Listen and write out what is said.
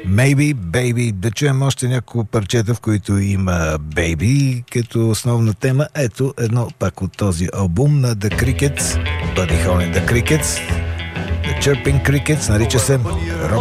Maybe, Baby. Да чуем още няколко парчета, в които има Baby като основна тема. Ето едно пак от този албум на The Crickets, Buddy Holly and The Crickets, The Chirping Crickets, нарича се